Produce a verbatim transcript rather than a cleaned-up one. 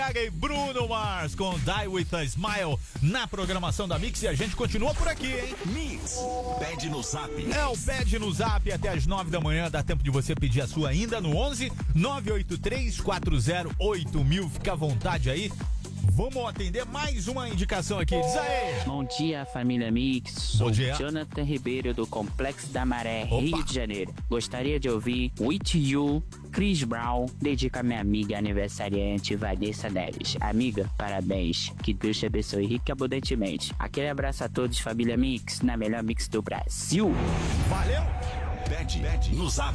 E Bruno Mars com Die With A Smile na programação da Mix e a gente continua por aqui, hein? Mix, pede no zap. É o Pede no Zap até as nove da manhã, dá tempo de você pedir a sua ainda no onze nove oito três quatro zero oito mil, fica à vontade aí. Vamos atender mais uma indicação aqui, diz aí. Bom dia, família Mix. Sou Bom dia. Jonathan Ribeiro do Complexo da Maré, Opa. Rio de Janeiro. Gostaria de ouvir With You, Chris Brown. Dedica a minha amiga aniversariante Vanessa Neves. Amiga, parabéns. Que Deus te abençoe rica e abundantemente. Aquele abraço a todos, família Mix, na melhor Mix do Brasil. Valeu! Pede, pede no zap.